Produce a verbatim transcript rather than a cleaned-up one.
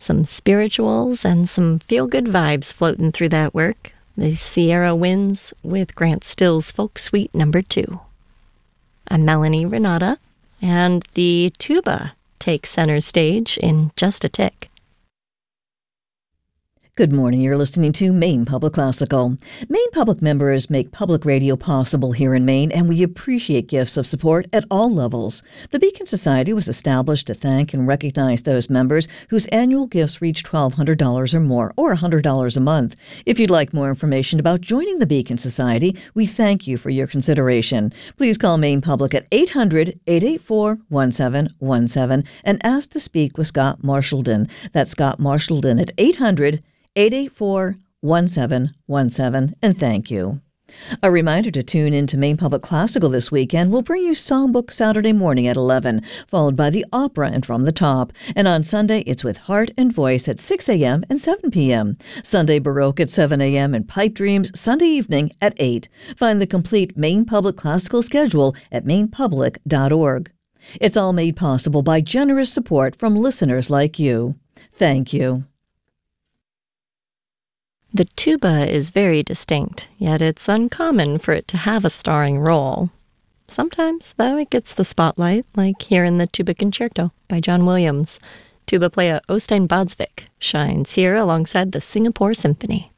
Some spirituals and some feel-good vibes floating through that work. The Sierra Winds with Grant Still's Folk Suite number two. I'm Melanie Renata, and the tuba takes center stage in just a tick. Good morning. You're listening to Maine Public Classical. Maine Public members make public radio possible here in Maine, and we appreciate gifts of support at all levels. The Beacon Society was established to thank and recognize those members whose annual gifts reach twelve hundred dollars or more, or one hundred dollars a month. If you'd like more information about joining the Beacon Society, we thank you for your consideration. Please call Maine Public at eight hundred, eight eight four, one seven one seven and ask to speak with Scott Marshallden. That's Scott Marshallden at eight hundred, eight eight four, one seven one seven, and thank you. A reminder to tune in to Maine Public Classical this weekend. We'll bring you Songbook Saturday morning at eleven, followed by the opera and From the Top. And on Sunday, it's with Heart and Voice at six a.m. and seven p.m. Sunday Baroque at seven a.m. and Pipe Dreams Sunday evening at eight. Find the complete Maine Public Classical schedule at maine public dot org. It's all made possible by generous support from listeners like you. Thank you. The tuba is very distinct, yet it's uncommon for it to have a starring role. Sometimes, though, it gets the spotlight, like here in the Tuba Concerto by John Williams. Tuba player Øystein Bådsvik shines here alongside the Singapore Symphony.